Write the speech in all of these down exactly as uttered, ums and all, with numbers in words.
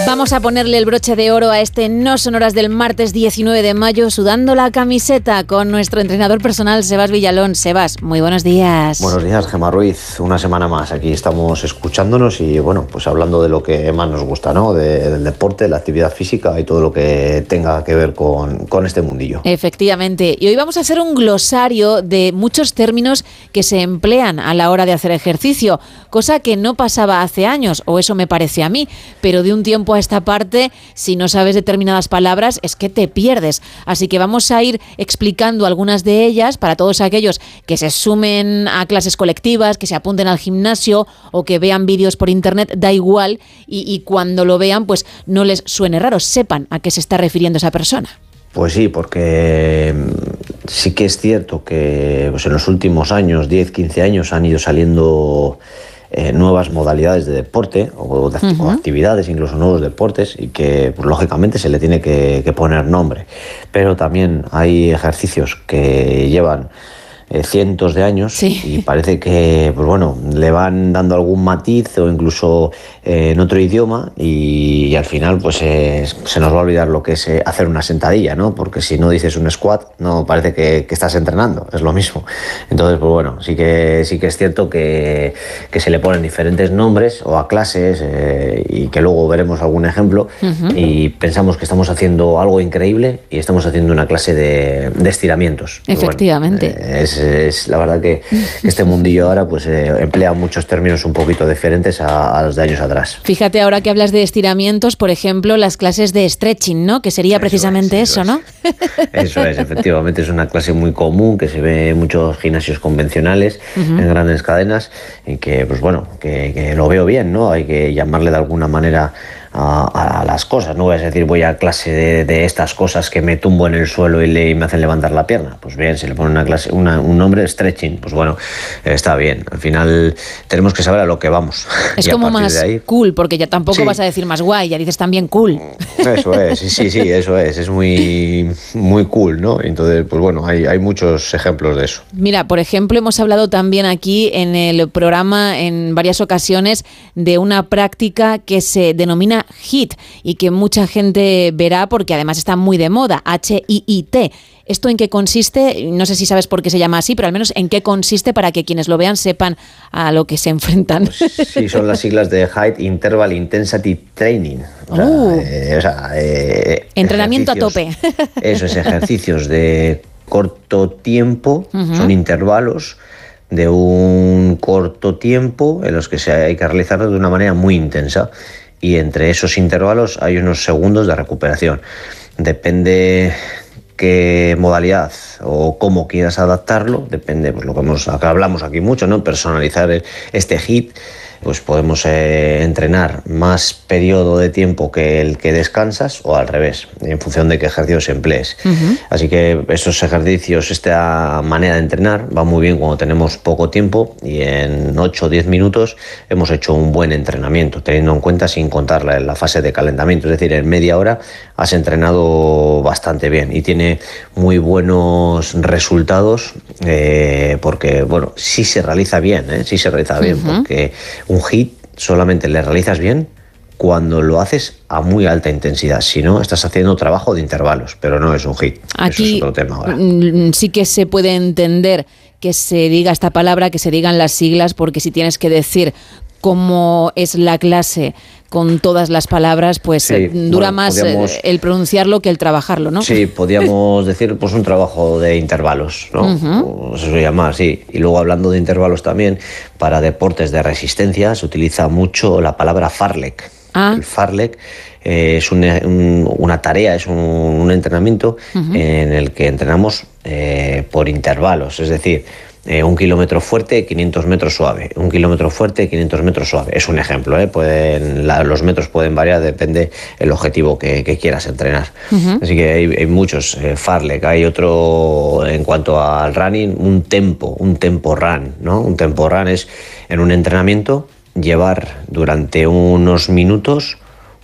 Vamos a ponerle el broche de oro a este No Son Horas del martes diecinueve de mayo, sudando la camiseta con nuestro entrenador personal, Sebas Villalón. Sebas, muy buenos días. Buenos días, Gemma Ruiz. Una semana más. Aquí estamos escuchándonos y, bueno, pues hablando de lo que más nos gusta, ¿no? De, del deporte, la actividad física y todo lo que tenga que ver con, con este mundillo. Efectivamente. Y hoy vamos a hacer un glosario de muchos términos que se emplean a la hora de hacer ejercicio, cosa que no pasaba hace años, o eso me parece a mí, pero de un tiempo a esta parte, si no sabes determinadas palabras, es que te pierdes. Así que vamos a ir explicando algunas de ellas para todos aquellos que se sumen a clases colectivas, que se apunten al gimnasio o que vean vídeos por internet, da igual, y, y cuando lo vean, pues no les suene raro, sepan a qué se está refiriendo esa persona. Pues sí, porque sí que es cierto que pues en los últimos años, diez, quince años, han ido saliendo Eh, nuevas modalidades de deporte o, de, uh-huh. o actividades, incluso nuevos deportes, y que pues, lógicamente se le tiene que, que poner nombre. Pero también hay ejercicios que llevan eh, cientos de años, sí. y parece que pues bueno, le van dando algún matiz o incluso eh, en otro idioma, y, y al final pues eh, se nos va a olvidar lo que es eh, hacer una sentadilla, ¿no? Porque si no dices un squat, no parece que, que estás entrenando, es lo mismo. Entonces, pues bueno, sí que sí que es cierto que, que se le ponen diferentes nombres o a clases, eh, y que luego veremos algún ejemplo, uh-huh. y pensamos que estamos haciendo algo increíble y estamos haciendo una clase de, de estiramientos. Efectivamente. Bueno, eh, es, es la verdad que este mundillo ahora pues eh, emplea muchos términos un poquito diferentes a, a los de años atrás. Fíjate, ahora que hablas de estiramientos, por ejemplo, las clases de stretching, ¿no? Que sería eso precisamente es, eso, eso, ¿no? Eso es, efectivamente, es una clase muy común que se ve en muchos gimnasios convencionales, uh-huh. en grandes cadenas, y que, pues bueno, que, que lo veo bien, ¿no? Hay que llamarle de alguna manera a, a las cosas, no voy a decir voy a clase de, de estas cosas que me tumbo en el suelo y, le, y me hacen levantar la pierna. Pues bien, se le pone una clase, una, un nombre, stretching, pues bueno, eh, está bien. Al final tenemos que saber a lo que vamos. Es como más ahí, cool, porque ya tampoco sí. vas a decir más guay, ya dices también cool. Eso es, sí, sí, sí, eso es, es muy, muy cool, ¿no? Entonces, pues bueno, hay, hay muchos ejemplos de eso. Mira, por ejemplo, hemos hablado también aquí en el programa en varias ocasiones de una práctica que se denomina HIIT y que mucha gente verá porque además está muy de moda, H I I T. ¿Esto en qué consiste? No sé si sabes por qué se llama así, pero al menos en qué consiste para que quienes lo vean sepan a lo que se enfrentan. Pues sí, son las siglas de Height Interval Intensity Training. O sea, uh, eh, o sea eh, entrenamiento a tope. Eso es, ejercicios de corto tiempo, uh-huh. son intervalos de un corto tiempo en los que se hay que realizarlo de una manera muy intensa. Y entre esos intervalos hay unos segundos de recuperación. Depende qué modalidad o cómo quieras adaptarlo, depende, pues lo que hemos, acá hablamos aquí mucho, ¿no? Personalizar este HIIT, pues podemos eh, entrenar más periodo de tiempo que el que descansas o al revés, en función de qué ejercicios emplees. Uh-huh. Así que estos ejercicios, esta manera de entrenar va muy bien cuando tenemos poco tiempo y en ocho o diez minutos hemos hecho un buen entrenamiento, teniendo en cuenta sin contar la, la fase de calentamiento, es decir, en media hora has entrenado bastante bien y tiene muy buenos resultados eh, porque, bueno, sí se realiza bien, ¿eh? sí se realiza bien, uh-huh. porque un HIIT solamente le realizas bien cuando lo haces a muy alta intensidad. Si no, estás haciendo trabajo de intervalos, pero no es un HIIT. Aquí eso es otro tema ahora. Sí que se puede entender que se diga esta palabra, que se digan las siglas, porque si tienes que decir cómo es la clase con todas las palabras, pues sí, dura bueno, más podíamos, el pronunciarlo que el trabajarlo, ¿no? Sí, podríamos decir pues un trabajo de intervalos, ¿no? Uh-huh. Eso se llama así. Y luego hablando de intervalos también, para deportes de resistencia se utiliza mucho la palabra fartlek. Ah. El fartlek eh, es un, un, una tarea, es un, un entrenamiento uh-huh. en el que entrenamos eh, por intervalos, es decir, Eh, un kilómetro fuerte, quinientos metros suave. Un kilómetro fuerte, quinientos metros suave. Es un ejemplo, ¿eh? Pueden, la, los metros pueden variar, depende el objetivo que, que quieras entrenar. Uh-huh. Así que hay, hay muchos. Eh, fartlek, hay otro en cuanto al running, un tempo, un tempo run, ¿no? Un tempo run es en un entrenamiento llevar durante unos minutos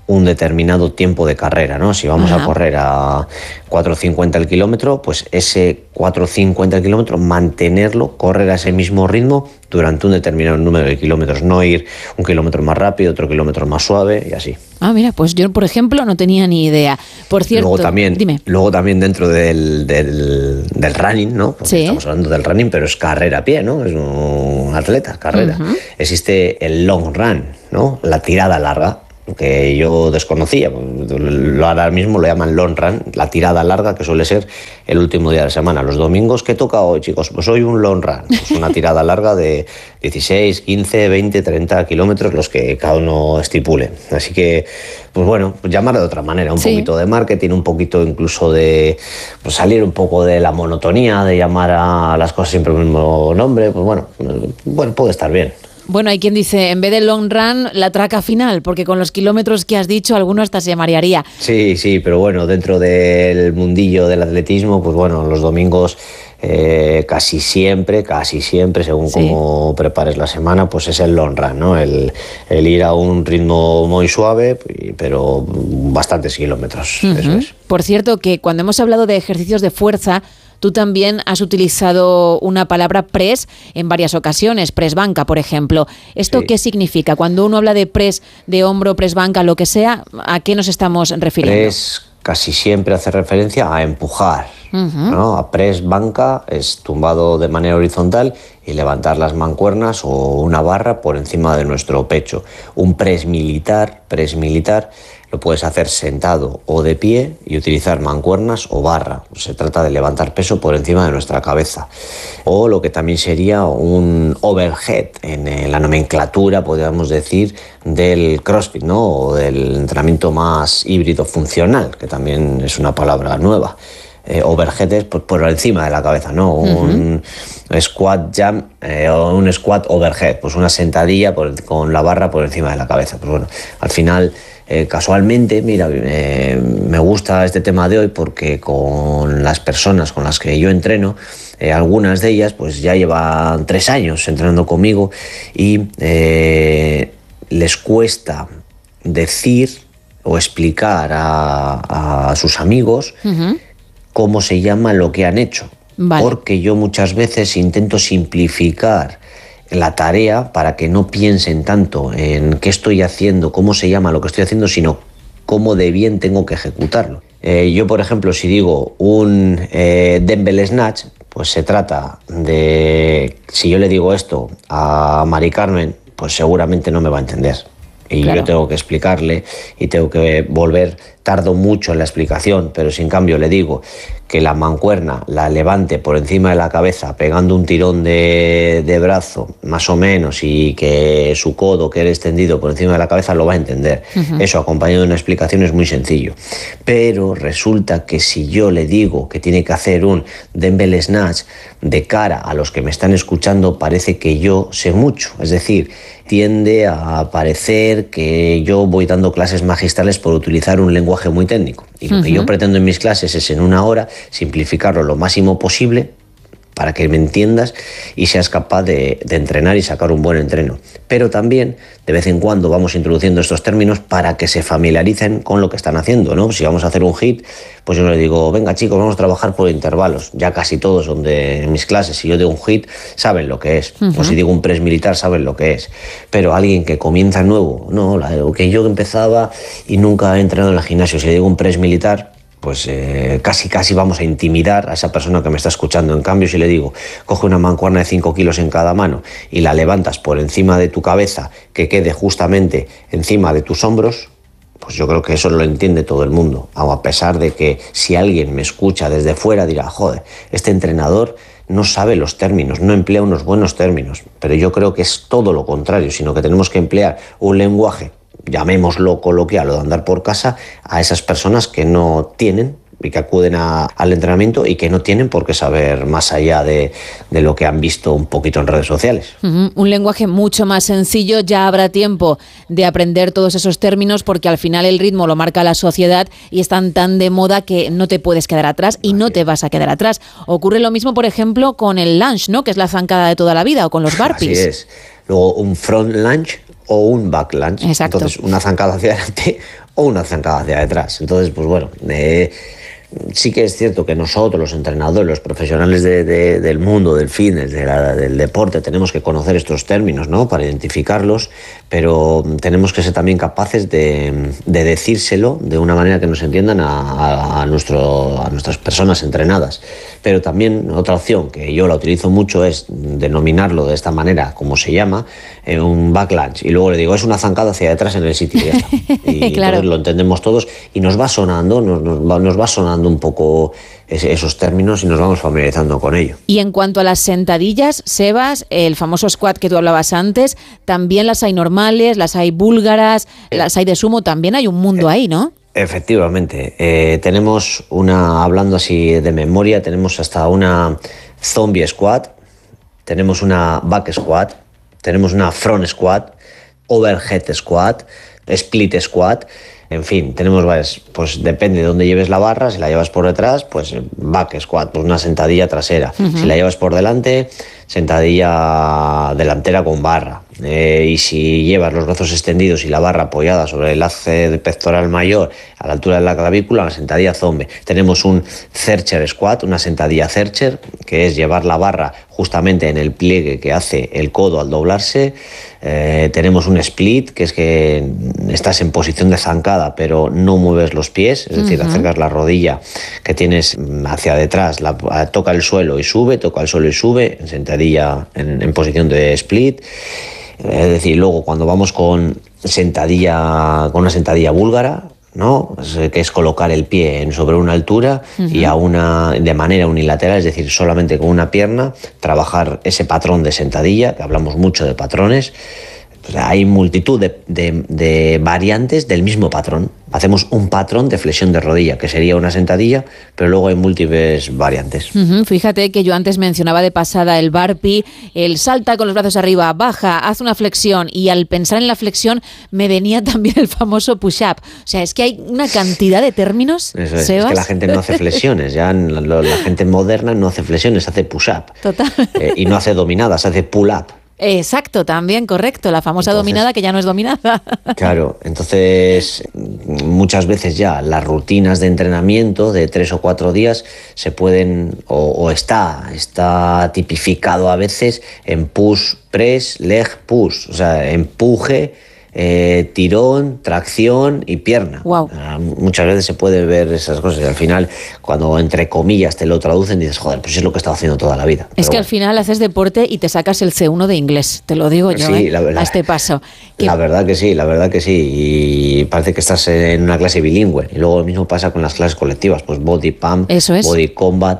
un determinado tiempo de carrera, ¿no? Si vamos Ajá. a correr a cuatro cincuenta el kilómetro, pues ese cuatro cincuenta el kilómetro, mantenerlo, correr a ese mismo ritmo durante un determinado número de kilómetros, no ir un kilómetro más rápido, otro kilómetro más suave y así. Ah, mira, pues yo, por ejemplo, no tenía ni idea. Por cierto, luego también, dime. Luego también dentro del, del, del running, ¿no? Porque sí. Estamos hablando del running, pero es carrera a pie, ¿no? Es un atleta, carrera. Uh-huh. Existe el long run, ¿no? La tirada larga, que yo desconocía. Ahora mismo lo llaman long run, la tirada larga, que suele ser el último día de la semana. Los domingos, ¿qué toca hoy, chicos? Pues hoy un long run. Es una tirada larga de dieciséis, quince, veinte, treinta kilómetros, los que cada uno estipule. Así que, pues bueno, pues llamar de otra manera, un sí. poquito de marketing, un poquito incluso de pues salir un poco de la monotonía, de llamar a las cosas siempre el mismo nombre. Pues bueno, bueno, puede estar bien. Bueno, hay quien dice, en vez de long run, la traca final, porque con los kilómetros que has dicho, alguno hasta se marearía. Sí, sí, pero bueno, dentro del mundillo del atletismo, pues bueno, los domingos eh, casi siempre, casi siempre, según sí. cómo prepares la semana, pues es el long run, ¿no? El, el ir a un ritmo muy suave, pero bastantes kilómetros, uh-huh. eso es. Por cierto, que cuando hemos hablado de ejercicios de fuerza, tú también has utilizado una palabra press en varias ocasiones, press banca, por ejemplo. ¿Esto sí. qué significa? Cuando uno habla de press de hombro, press banca, lo que sea, ¿a qué nos estamos refiriendo? Press casi siempre hace referencia a empujar, uh-huh. ¿no? A press banca es tumbado de manera horizontal y levantar las mancuernas o una barra por encima de nuestro pecho. Un press militar, press militar, lo puedes hacer sentado o de pie y utilizar mancuernas o barra. Se trata de levantar peso por encima de nuestra cabeza. O lo que también sería un overhead en la nomenclatura, podríamos decir, del CrossFit, ¿no? O del entrenamiento más híbrido funcional, que también es una palabra nueva. Eh, overhead es por, por encima de la cabeza, ¿no? Un uh-huh. squat jump eh, o un squat overhead, pues una sentadilla por, con la barra por encima de la cabeza. Pues bueno, al final... Eh, casualmente, mira, eh, me gusta este tema de hoy porque con las personas con las que yo entreno, eh, algunas de ellas pues ya llevan tres años entrenando conmigo y eh, les cuesta decir o explicar a, a sus amigos uh-huh. cómo se llama lo que han hecho. Vale. Porque yo muchas veces intento simplificar la tarea para que no piensen tanto en qué estoy haciendo, cómo se llama lo que estoy haciendo, sino cómo de bien tengo que ejecutarlo. Eh, yo, por ejemplo, si digo un eh, dumbbell snatch, pues se trata de, si yo le digo esto a Mari Carmen, pues seguramente no me va a entender. Y claro. yo tengo que explicarle y tengo que volver, tardo mucho en la explicación, pero si en cambio le digo que la mancuerna la levante por encima de la cabeza pegando un tirón de, de brazo más o menos y que su codo quede extendido por encima de la cabeza, lo va a entender. Uh-huh. Eso acompañado de una explicación es muy sencillo. Pero resulta que si yo le digo que tiene que hacer un dumbbell snatch, de cara a los que me están escuchando parece que yo sé mucho, es decir, tiende a parecer que yo voy dando clases magistrales por utilizar un lenguaje muy técnico. Y lo uh-huh. que yo pretendo en mis clases es en una hora simplificarlo lo máximo posible para que me entiendas y seas capaz de, de entrenar y sacar un buen entreno. Pero también, de vez en cuando, vamos introduciendo estos términos para que se familiaricen con lo que están haciendo, ¿no? Si vamos a hacer un hit, pues yo les digo, venga chicos, vamos a trabajar por intervalos. Ya casi todos donde en mis clases, si yo digo un hit, saben lo que es. Uh-huh. O si digo un press militar, saben lo que es. Pero alguien que comienza nuevo, no, la, que yo empezaba y nunca he entrenado en el gimnasio, si le digo un press militar, pues eh, casi casi vamos a intimidar a esa persona que me está escuchando. En cambio, si le digo, coge una mancuerna de cinco kilos en cada mano y la levantas por encima de tu cabeza, que quede justamente encima de tus hombros, pues yo creo que eso lo entiende todo el mundo. A pesar de que si alguien me escucha desde fuera dirá, joder, este entrenador no sabe los términos, no emplea unos buenos términos. Pero yo creo que es todo lo contrario, sino que tenemos que emplear un lenguaje, llamémoslo coloquial o de andar por casa, a esas personas que no tienen y que acuden a, al entrenamiento y que no tienen por qué saber más allá de, de lo que han visto un poquito en redes sociales. Uh-huh. Un lenguaje mucho más sencillo, ya habrá tiempo de aprender todos esos términos porque al final el ritmo lo marca la sociedad y están tan de moda que no te puedes quedar atrás y Así no te vas a quedar atrás. Ocurre lo mismo, por ejemplo, con el lunge, ¿no? Que es la zancada de toda la vida, o con los burpees. Así es. Luego un front lunge o un back lunge. Exacto. Entonces una zancada hacia adelante o una zancada hacia detrás. Entonces, pues bueno, eh, sí que es cierto que nosotros, los entrenadores, los profesionales de, de, del mundo, del fitness, de la, del deporte, tenemos que conocer estos términos, ¿no?, para identificarlos, pero tenemos que ser también capaces de, de decírselo de una manera que nos entiendan a, a, nuestro, a nuestras personas entrenadas. Pero también otra opción, que yo la utilizo mucho, es denominarlo de esta manera, como se llama, eh, un back lunge. Y luego le digo, es una zancada hacia detrás en el sitio. Y, ya está. Y claro. Entonces lo entendemos todos y nos va sonando, nos, nos, va, nos va sonando un poco esos términos y nos vamos familiarizando con ello. Y en cuanto a las sentadillas, Sebas, el famoso squat que tú hablabas antes, también las hay normales, las hay búlgaras, las hay de sumo, también hay un mundo ahí, ¿no? Efectivamente, eh, tenemos una, hablando así de memoria, tenemos hasta una zombie squat, tenemos una back squat, tenemos una front squat, overhead squat, split squat. En fin, tenemos varias, pues depende de dónde lleves la barra. Si la llevas por detrás, pues back squat, pues una sentadilla trasera. Uh-huh. Si la llevas por delante, sentadilla delantera con barra. Eh, y si llevas los brazos extendidos y la barra apoyada sobre el hace pectoral mayor a la altura de la clavícula, la sentadilla zombie. Tenemos un Zercher squat, una sentadilla Zercher, que es llevar la barra justamente en el pliegue que hace el codo al doblarse. Eh, tenemos un split, que es que estás en posición de zancada pero no mueves los pies, es decir, uh-huh. acercas la rodilla que tienes hacia detrás, la, toca el suelo y sube, toca el suelo y sube, en sentadilla en, en posición de split. Es decir, luego cuando vamos con sentadilla, con una sentadilla búlgara, ¿no?, que es colocar el pie sobre una altura uh-huh. y a una de manera unilateral, es decir, solamente con una pierna, trabajar ese patrón de sentadilla, que hablamos mucho de patrones. O sea, hay multitud de, de, de variantes del mismo patrón. Hacemos un patrón de flexión de rodilla, que sería una sentadilla, pero luego hay múltiples variantes. Uh-huh. Fíjate que yo antes mencionaba de pasada el burpee, el salta con los brazos arriba, baja, haz una flexión, y al pensar en la flexión me venía también el famoso push-up. O sea, es que hay una cantidad de términos, Eso es, Sebas. Es que la gente no hace flexiones, ya la, la gente moderna no hace flexiones, hace push-up. Total. Eh, y no hace dominadas, hace pull-up. Exacto, también correcto, la famosa entonces, dominada que ya no es dominada. Claro, entonces muchas veces ya las rutinas de entrenamiento de tres o cuatro días se pueden, o, o está, está tipificado a veces en push, press, leg, push, o sea, empuje, Eh, tirón, tracción y pierna. Wow. Uh, muchas veces se puede ver esas cosas y al final, cuando entre comillas te lo traducen, dices, joder, pues es lo que he estado haciendo toda la vida. Es Pero que bueno. Al final haces deporte y te sacas el C uno de inglés, te lo digo yo, sí, ¿eh? la verdad, a este paso. Que... La verdad que sí, la verdad que sí. Y parece que estás en una clase bilingüe. Y luego lo mismo pasa con las clases colectivas, pues body pump, Eso es. body combat,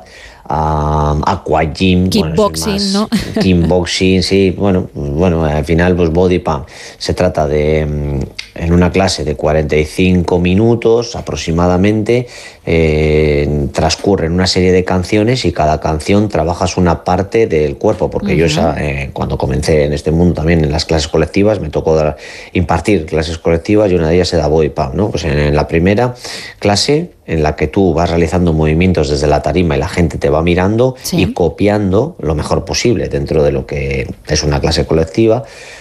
Um, aqua gym, kickboxing, bueno, ¿no? Kickboxing, sí, bueno, bueno, al final pues body pump. Se trata de, en una clase de cuarenta y cinco minutos aproximadamente, eh, transcurren una serie de canciones y cada canción trabajas una parte del cuerpo, porque uh-huh. yo esa, eh, cuando comencé en este mundo también en las clases colectivas, me tocó dar, impartir clases colectivas y una de ellas se da body pump, ¿no? Pues en, en la primera clase, en la que tú vas realizando movimientos desde la tarima y la gente te va mirando sí. y copiando lo mejor posible dentro de lo que es una clase colectiva.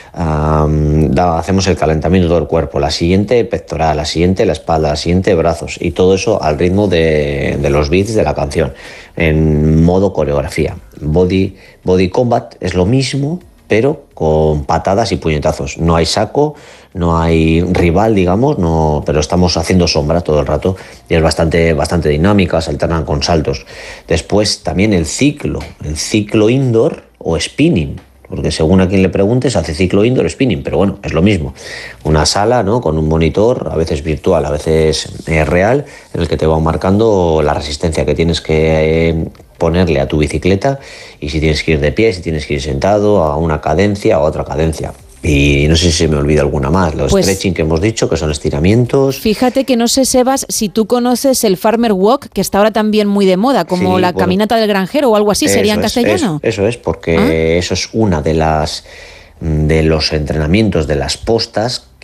Um, da, hacemos el calentamiento del cuerpo, la siguiente pectoral, la siguiente la espalda, la siguiente brazos, y todo eso al ritmo de, de los beats de la canción, en modo coreografía. Body, body combat es lo mismo, pero con patadas y puñetazos. No hay saco, no hay rival, digamos, no, pero estamos haciendo sombra todo el rato y es bastante, bastante dinámica, se alternan con saltos. Después también el ciclo, el ciclo indoor o spinning, porque según a quien le preguntes hace ciclo indoor o spinning, pero bueno, es lo mismo. Una sala, ¿no?, con un monitor, a veces virtual, a veces eh, real, en el que te va marcando la resistencia que tienes que eh, ponerle a tu bicicleta y si tienes que ir de pie, si tienes que ir sentado a una cadencia o a otra cadencia. Y no sé si se me olvida alguna más. Los pues, stretching que hemos dicho, que son estiramientos. Fíjate que no sé, Sebas, si tú conoces el farmer walk, que está ahora también muy de moda, como sí, la bueno, caminata del granjero o algo así, ¿sería en castellano? Es, eso es, porque ¿Ah? eso es una de las de los entrenamientos de las postas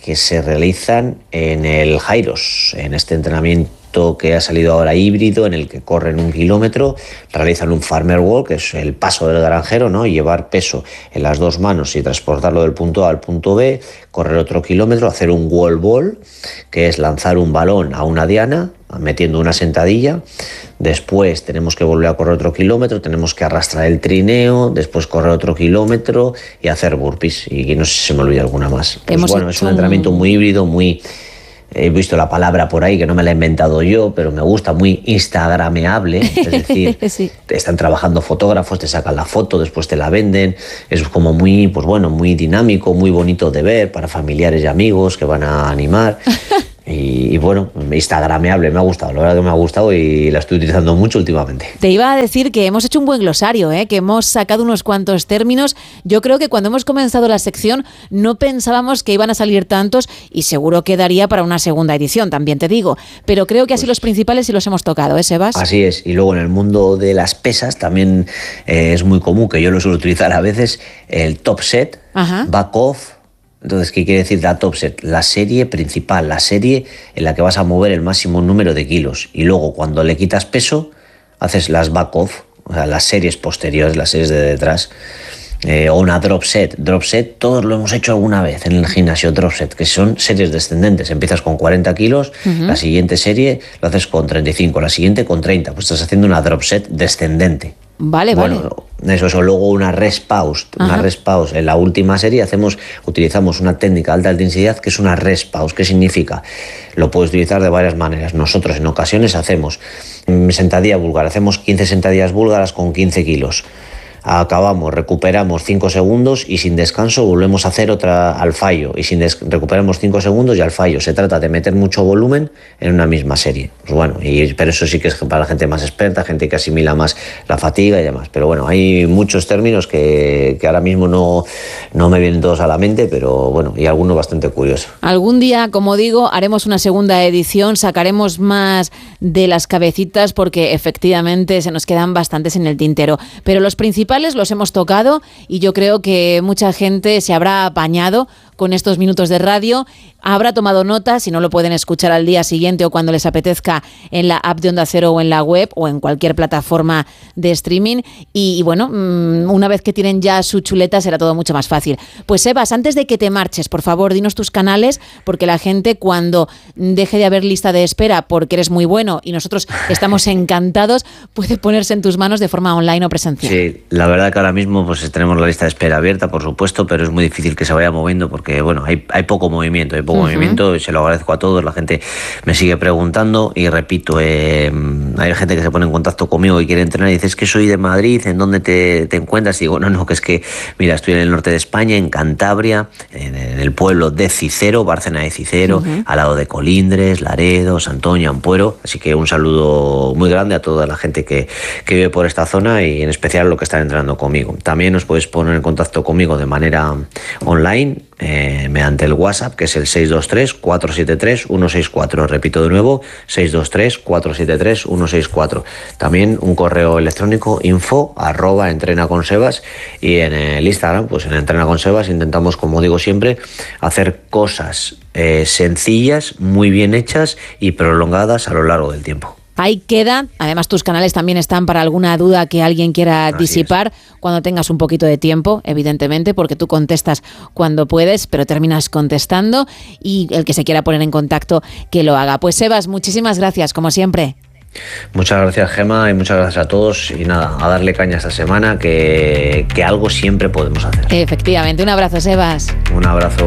que se realizan en el Jairos, en este entrenamiento que ha salido ahora híbrido, en el que corren un kilómetro, realizan un farmer walk, que es el paso del granjero, ¿no? Y llevar peso en las dos manos y transportarlo del punto A al punto B, correr otro kilómetro, hacer un wall ball, que es lanzar un balón a una diana, metiendo una sentadilla. Después tenemos que volver a correr otro kilómetro, tenemos que arrastrar el trineo, después correr otro kilómetro y hacer burpees. Y no sé si se me olvida alguna más. Pues bueno, es un entrenamiento muy híbrido, muy... He visto la palabra por ahí que no me la he inventado yo, pero me gusta, muy instagrameable. Es decir, sí. Están trabajando fotógrafos, te sacan la foto, después te la venden. Es como muy, pues bueno, muy dinámico, muy bonito de ver para familiares y amigos que van a animar. Y, y bueno, instagrameable, me ha gustado, la verdad que me ha gustado y la estoy utilizando mucho últimamente. Te iba a decir que hemos hecho un buen glosario, ¿eh? Que hemos sacado unos cuantos términos. Yo creo que cuando hemos comenzado la sección no pensábamos que iban a salir tantos y seguro que daría para una segunda edición, también te digo. Pero creo que así pues, los principales sí los hemos tocado, ¿eh, Sebas? Así es, y luego en el mundo de las pesas también eh, es muy común, que yo lo suelo utilizar a veces, el top set, Ajá. back off. Entonces, ¿qué quiere decir la top set? La serie principal, la serie en la que vas a mover el máximo número de kilos. Y luego, cuando le quitas peso, haces las back off, o sea, las series posteriores, las series de detrás. Eh, o una drop set. Drop set, todos lo hemos hecho alguna vez en el gimnasio, drop set, que son series descendentes. Empiezas con cuarenta kilos, uh-huh. la siguiente serie lo haces con treinta y cinco, la siguiente con treinta. Pues estás haciendo una drop set descendente. Vale, bueno, vale. Eso, eso, luego una rest pause. Ajá. Una rest pause. En la última serie hacemos, utilizamos una técnica de alta intensidad que es una rest pause. ¿Qué significa? Lo puedes utilizar de varias maneras. Nosotros en ocasiones hacemos sentadilla búlgara, hacemos quince sentadillas búlgaras con quince kilos. Acabamos, recuperamos cinco segundos y sin descanso volvemos a hacer otra al fallo y sin des- recuperamos cinco segundos y al fallo. Se trata de meter mucho volumen en una misma serie. Pues bueno, y, pero eso sí que es para la gente más experta, gente que asimila más la fatiga y demás. Pero bueno, hay muchos términos que, que ahora mismo no, no me vienen todos a la mente, pero bueno, y algunos bastante curiosos. Algún día, como digo, haremos una segunda edición, sacaremos más de las cabecitas porque efectivamente se nos quedan bastantes en el tintero. Pero los principales los hemos tocado y yo creo que mucha gente se habrá apañado con estos minutos de radio, habrá tomado nota, si no lo pueden escuchar al día siguiente o cuando les apetezca en la app de Onda Cero o en la web o en cualquier plataforma de streaming y, y bueno, una vez que tienen ya su chuleta será todo mucho más fácil. Pues Sebas, antes de que te marches, por favor, dinos tus canales porque la gente cuando deje de haber lista de espera porque eres muy bueno y nosotros estamos encantados, puede ponerse en tus manos de forma online o presencial. Sí, la verdad que ahora mismo pues tenemos la lista de espera abierta, por supuesto, pero es muy difícil que se vaya moviendo porque bueno, hay, hay poco movimiento, hay poco uh-huh. movimiento, y se lo agradezco a todos, la gente me sigue preguntando y repito, eh, hay gente que se pone en contacto conmigo y quiere entrenar y dice, es que soy de Madrid, ¿en dónde te, te encuentras? Y digo, no, no, que es que, mira, estoy en el norte de España, en Cantabria, en, en el pueblo de Cicero, Bárcena de Cicero, uh-huh. al lado de Colindres, Laredo, Santoña, Ampuero, así que un saludo muy grande a toda la gente que, que vive por esta zona y en especial los que están entrenando conmigo. También os podéis poner en contacto conmigo de manera online, Eh, mediante el WhatsApp, que es el seis dos tres, cuatro siete tres, uno seis cuatro. Repito de nuevo, seis dos tres, cuatro siete tres, uno seis cuatro. También un correo electrónico, info, arroba, entrena con Sebas. Y en el Instagram, pues en Entrena con Sebas, intentamos, como digo siempre, hacer cosas eh, sencillas, muy bien hechas y prolongadas a lo largo del tiempo. Ahí queda, además tus canales también están para alguna duda que alguien quiera Así disipar es. Cuando tengas un poquito de tiempo, evidentemente, porque tú contestas cuando puedes, pero terminas contestando y el que se quiera poner en contacto que lo haga. Pues Sebas, muchísimas gracias, como siempre. Muchas gracias, Gemma, y muchas gracias a todos y nada, a darle caña esta semana que, que algo siempre podemos hacer. Efectivamente, un abrazo, Sebas. Un abrazo.